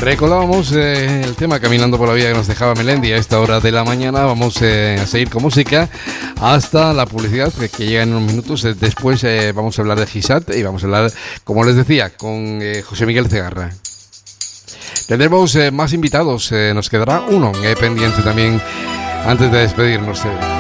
Recordábamos el tema Caminando por la Vida que nos dejaba Melendi a esta hora de la mañana. Vamos a seguir con música hasta la publicidad que llega en unos minutos. Después vamos a hablar de GISAT y vamos a hablar, como les decía, con José Miguel Cegarra. Tendremos más invitados, nos quedará uno pendiente también antes de despedirnos.